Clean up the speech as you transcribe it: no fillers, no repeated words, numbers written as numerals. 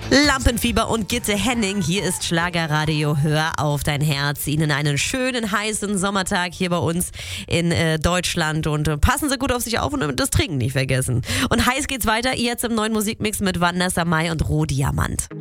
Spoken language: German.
Lampenfieber und Gitte Henning, hier ist Schlagerradio, hör auf dein Herz. Ihnen einen schönen, heißen Sommertag hier bei uns in Deutschland und passen Sie gut auf sich auf und das Trinken nicht vergessen. Und heiß geht's weiter, jetzt im neuen Musikmix mit Vanessa Mai und Rohdiamant.